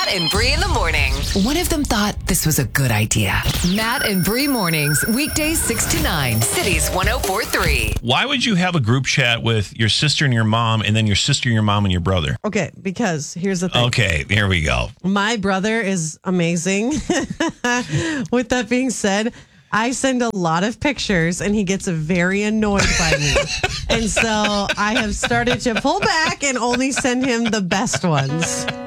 Matt and Bree in the morning. One of them thought this was a good idea. Matt and Bree mornings, weekdays 6 to 9, Cities 104.3. Why would you have a group chat with your sister and your mom and then your sister, your mom, and your brother? Okay, because here's the thing. Okay, here we go. My brother is amazing. With that being said, I send a lot of pictures and he gets very annoyed by me. And so I have started to pull back and only send him the best ones.